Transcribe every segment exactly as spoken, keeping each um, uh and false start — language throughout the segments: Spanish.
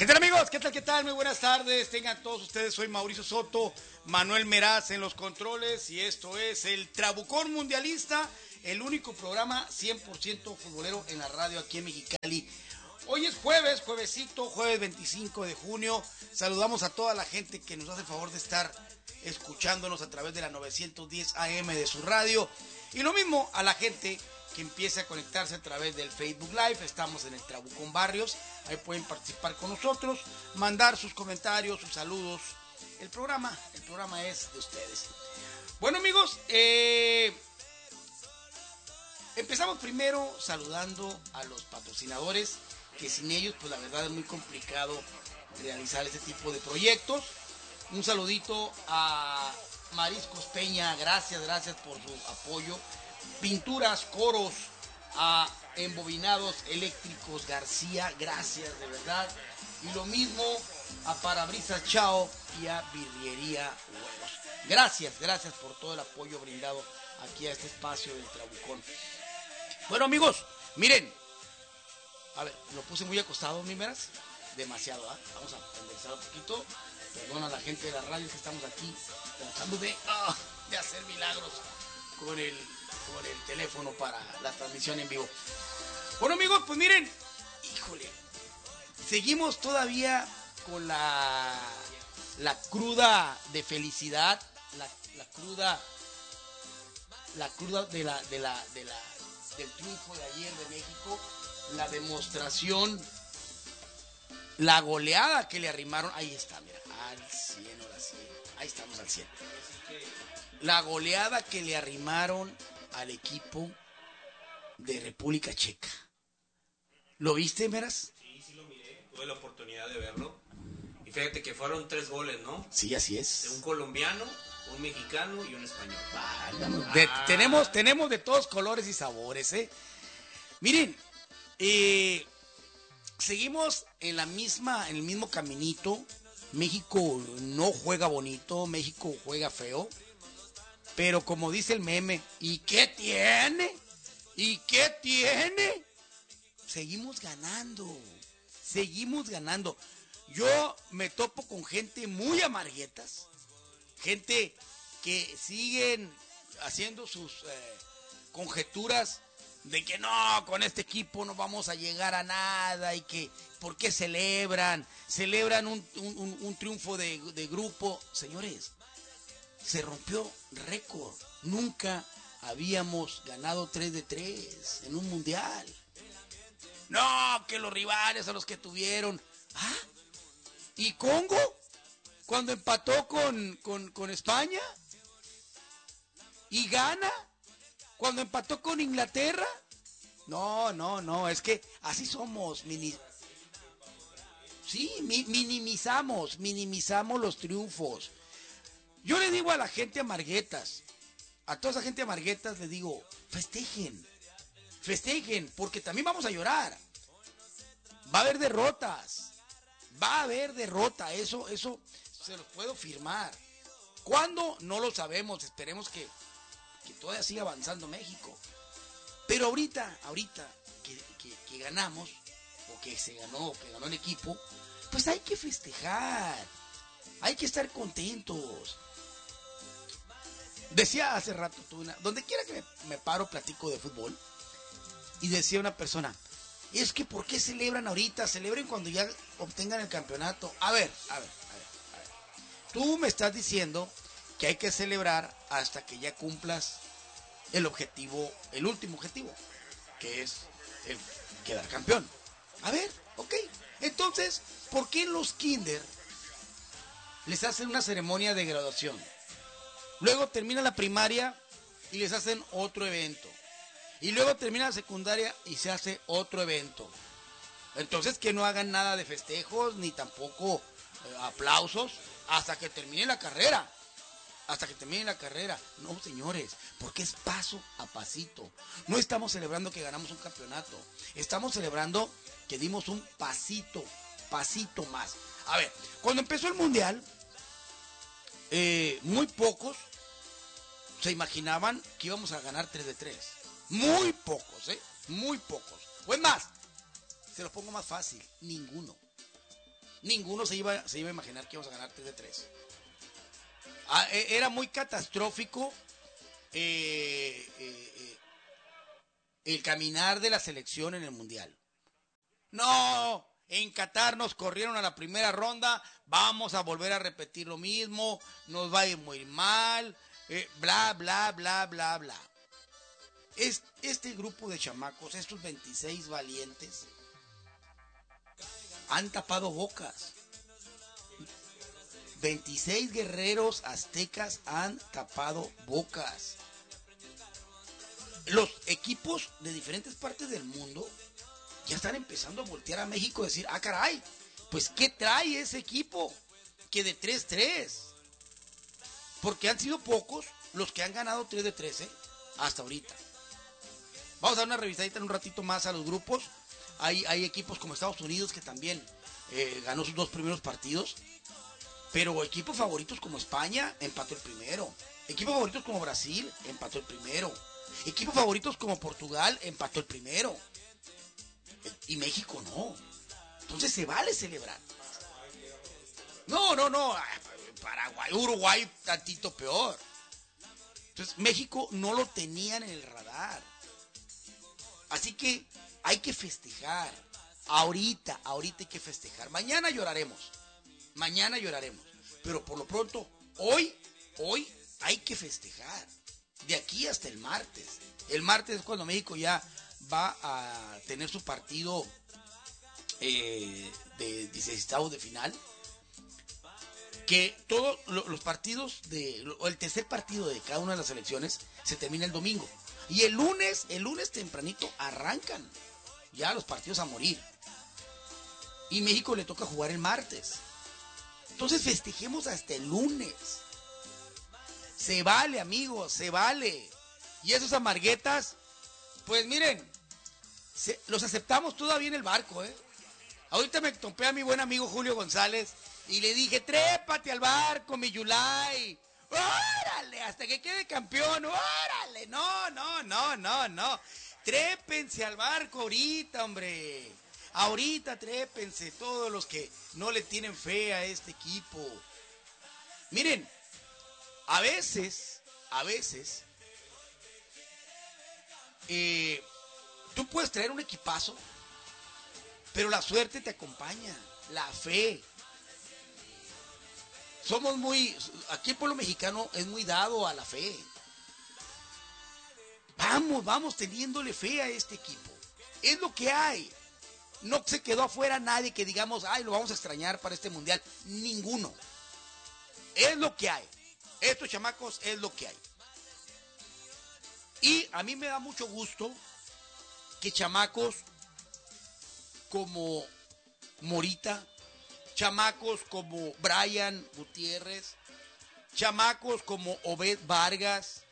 ¿Qué tal, amigos? ¿Qué tal? ¿Qué tal? Muy buenas tardes. Tengan todos ustedes. Soy Mauricio Soto, Manuel Meraz en los controles y esto es el Trabucón Mundialista, el único programa cien por ciento futbolero en la radio aquí en Mexicali. Hoy es jueves, juevesito, jueves veinticinco de junio. Saludamos a toda la gente que nos hace el favor de estar escuchándonos a través de la novecientos diez A M de su radio. Y lo mismo a la gente que empiece a conectarse a través del Facebook Live. Estamos en el Trabucón Barrios, ahí pueden participar con nosotros, mandar sus comentarios, sus saludos. El programa, el programa es de ustedes. Bueno, amigos, eh, empezamos primero saludando a los patrocinadores, que sin ellos, pues la verdad es muy complicado realizar este tipo de proyectos. Un saludito a Mariscos Peña, gracias, gracias por su apoyo. Pinturas Coros, a Embobinados Eléctricos García, gracias de verdad. Y lo mismo a Parabrisas Chao y a Birriería Huevos. Gracias, gracias por todo el apoyo brindado aquí a este espacio del Trabucón. Bueno, amigos, miren. A ver, lo puse muy acostado, ¿mi Meraz? Demasiado, ¿ah? ¿eh? Vamos a enderezar un poquito. Perdón a la gente de la radio que estamos aquí tratando de, oh, de hacer milagros con el, con el teléfono para la transmisión en vivo. Bueno, amigos, pues miren, híjole, seguimos todavía con la, la cruda de felicidad, la, la cruda, la cruda de la, de la, de la, del triunfo de ayer de México, la demostración, la goleada que le arrimaron, ahí está, mira, al cien, ahora sí, ahí estamos al cien. La goleada que le arrimaron al equipo de República Checa. ¿Lo viste, Meraz? Sí, sí lo miré, tuve la oportunidad de verlo. Y fíjate que fueron tres goles, ¿no? Sí, así es. De un colombiano, un mexicano y un español. Válgame. De, ah. tenemos, tenemos de todos colores y sabores, ¿eh? Miren, eh, seguimos en la misma, en el mismo caminito. México no juega bonito, México juega feo. Pero como dice el meme, ¿y qué tiene? ¿Y qué tiene? Seguimos ganando, seguimos ganando. Yo me topo con gente muy amarguetas, gente que siguen haciendo sus eh, conjeturas de que no, con este equipo no vamos a llegar a nada y que, ¿por qué celebran? Celebran un, un, un triunfo de, de grupo. Señores, se rompió récord. Nunca habíamos ganado tres de tres en un mundial. No, que los rivales a los que tuvieron. ¿Ah? ¿Y Congo? Cuando empató con, con, con España. ¿Y Ghana? Cuando empató con Inglaterra. No, no, no, es que así somos. Mini... Sí, mi, minimizamos, minimizamos los triunfos. Yo le digo a la gente amarguetas, a toda esa gente amarguetas les digo, festejen, festejen, porque también vamos a llorar. Va a haber derrotas, va a haber derrota, eso, eso se los puedo firmar. ¿Cuándo? No lo sabemos, esperemos que, que todavía siga avanzando México. Pero ahorita, ahorita que, que, que ganamos, o que se ganó, que ganó el equipo, pues hay que festejar, hay que estar contentos. Decía hace rato, tú una, donde quiera que me, me paro, platico de fútbol. Y decía una persona, es que ¿por qué celebran ahorita? Celebren cuando ya obtengan el campeonato. A ver, a ver, a ver, a ver. Tú me estás diciendo que hay que celebrar hasta que ya cumplas el objetivo, el último objetivo, que es el quedar campeón. A ver, ok. Entonces, ¿por qué en los kinder les hacen una ceremonia de graduación? Luego termina la primaria y les hacen otro evento. Y luego termina la secundaria y se hace otro evento. Entonces que no hagan nada de festejos ni tampoco eh, aplausos hasta que termine la carrera. Hasta que termine la carrera. No, señores, porque es paso a pasito. No estamos celebrando que ganamos un campeonato. Estamos celebrando que dimos un pasito, pasito más. A ver, cuando empezó el mundial, eh, muy pocos se imaginaban que íbamos a ganar tres de tres. Muy pocos, ¿eh? Muy pocos. O es más, se los pongo más fácil, ninguno. ninguno se iba, se iba a imaginar que íbamos a ganar tres de tres. Ah, era muy catastrófico eh, eh, eh, el caminar de la selección en el Mundial. No, en Qatar nos corrieron a la primera ronda, vamos a volver a repetir lo mismo, nos va a ir muy mal, eh, bla, bla, bla, bla, bla. Es, este grupo de chamacos, estos veintiséis valientes, han tapado bocas. veintiséis guerreros aztecas han tapado bocas. Los equipos de diferentes partes del mundo ya están empezando a voltear a México y decir, ah, caray, pues ¿qué trae ese equipo? Que de tres tres. Porque han sido pocos los que han ganado tres de tres, ¿eh? Hasta ahorita. Vamos a dar una revisadita en un ratito más a los grupos. Hay, hay equipos como Estados Unidos que también eh, ganó sus dos primeros partidos. Pero equipos favoritos como España empató el primero. Equipos favoritos como Brasil empató el primero. Equipos favoritos como Portugal empató el primero. Y México no. Entonces se vale celebrar. No, no, no. Paraguay, Uruguay, tantito peor. Entonces México no lo tenían en el radar. Así que hay que festejar. Ahorita, ahorita hay que festejar. Mañana lloraremos. Mañana lloraremos. Pero por lo pronto, hoy, hoy hay que festejar. De aquí hasta el martes. El martes es cuando México ya va a tener su partido eh, de dieciséisavos de final. Que todos los partidos, de, o el tercer partido de cada una de las selecciones se termina el domingo. Y el lunes, el lunes tempranito arrancan ya los partidos a morir. Y México le toca jugar el martes. Entonces festejemos hasta el lunes. Se vale, amigos, se vale. Y esos amarguetas, pues miren, se, los aceptamos todavía en el barco, ¿eh? Ahorita me topé a mi buen amigo Julio González y le dije, trépate al barco, mi Yulai. ¡Órale! Hasta que quede campeón, ¡órale! No, no, no, no, no. Trépense al barco ahorita, hombre. Ahorita trépense todos los que no le tienen fe a este equipo. Miren, a veces, a veces, eh, tú puedes traer un equipazo, pero la suerte te acompaña, la fe. Somos muy, aquí el pueblo mexicano es muy dado a la fe. Vamos, vamos teniéndole fe a este equipo. Es lo que hay. No se quedó afuera nadie que digamos, ay, lo vamos a extrañar para este mundial. Ninguno. Es lo que hay. Estos chamacos es lo que hay. Y a mí me da mucho gusto que chamacos como Morita, chamacos como Brian Gutiérrez, chamacos como Obed Vargas,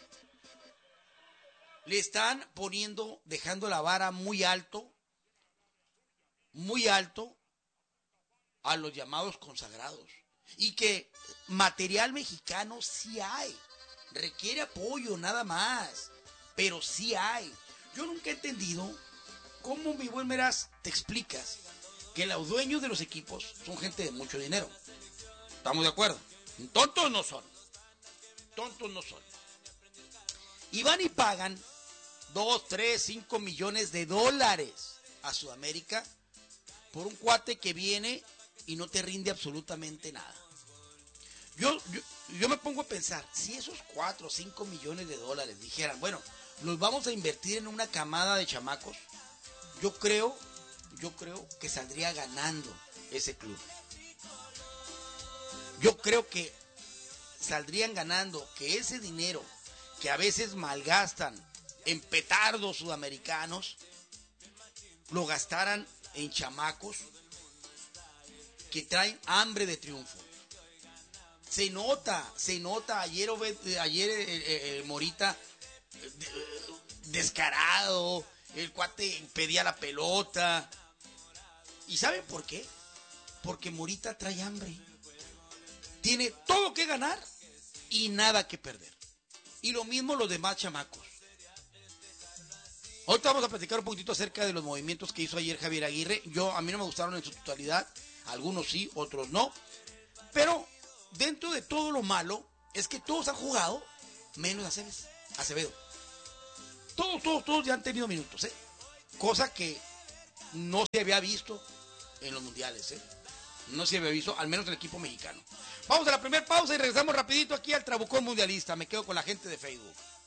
le están poniendo, dejando la vara muy alto, muy alto a los llamados consagrados. Y que material mexicano sí hay. Requiere apoyo nada más. Pero sí hay. Yo nunca he entendido cómo, mi buen Meraz, te explicas que los dueños de los equipos son gente de mucho dinero. ¿Estamos de acuerdo? Tontos no son. Tontos no son. Y van y pagan dos, tres, cinco millones de dólares a Sudamérica por un cuate que viene y no te rinde absolutamente nada. Yo, yo, yo me pongo a pensar, si esos cuatro o cinco millones de dólares dijeran, bueno, los vamos a invertir en una camada de chamacos, yo creo, yo creo que saldría ganando ese club. Yo creo que saldrían ganando, que ese dinero que a veces malgastan en petardos sudamericanos, lo gastaran en chamacos que traen hambre de triunfo. Se nota, se nota, ayer, ayer eh, eh, Morita eh, descarado, el cuate pedía la pelota. ¿Y saben por qué? Porque Morita trae hambre. Tiene todo que ganar y nada que perder. Y lo mismo los demás chamacos. Ahorita vamos a platicar un poquitito acerca de los movimientos que hizo ayer Javier Aguirre. Yo, a mí no me gustaron en su totalidad. Algunos sí, otros no. Pero dentro de todo lo malo es que todos han jugado menos Aceves, Acevedo. Todos, todos, todos ya han tenido minutos, ¿eh? Cosa que no se había visto en los mundiales, ¿eh? No se había visto, al menos el equipo mexicano. Vamos a la primera pausa y regresamos rapidito aquí al Trabucón Mundialista. Me quedo con la gente de Facebook.